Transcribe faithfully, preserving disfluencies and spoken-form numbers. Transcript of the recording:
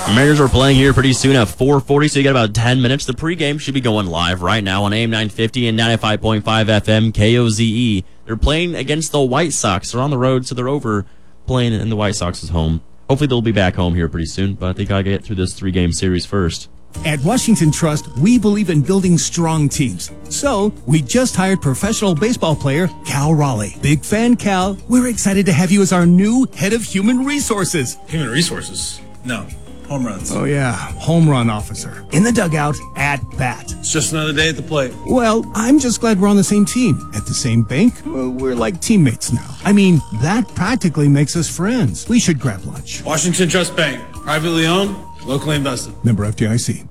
Mariners are playing here pretty soon at four forty, so you got about ten minutes. The pregame should be going live right now on A M nine fifty and ninety-five point five F M K O Z E. They're playing against the White Sox. They're on the road, so they're over playing in the White Sox's home. Hopefully they'll be back home here pretty soon, but they got to get through this three-game series first. At Washington Trust, we believe in building strong teams. So, we just hired professional baseball player Cal Raleigh. Big fan, Cal. We're excited to have you as our new head of human resources. Human resources? No. Home runs. Oh, yeah. Home run officer. In the dugout, at bat. It's just another day at the plate. Well, I'm just glad we're on the same team. At the same bank, well, we're like teammates now. I mean, that practically makes us friends. We should grab lunch. Washington Trust Bank. Privately owned, locally invested. Member F D I C.